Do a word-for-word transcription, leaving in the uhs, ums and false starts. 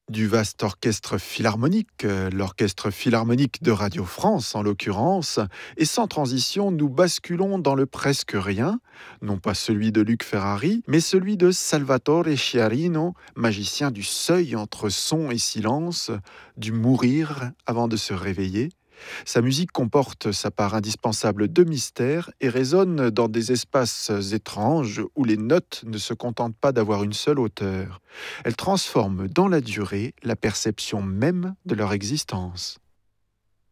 Du vaste orchestre philharmonique, euh, l'orchestre philharmonique de Radio France en l'occurrence, et sans transition, nous basculons dans le presque rien, non pas celui de Luc Ferrari, mais celui de Salvatore Sciarrino, magicien du seuil entre son et silence, du mourir avant de se réveiller. Sa musique comporte sa part indispensable de mystère et résonne dans des espaces étranges où les notes ne se contentent pas d'avoir une seule hauteur. Elle transforme dans la durée la perception même de leur existence.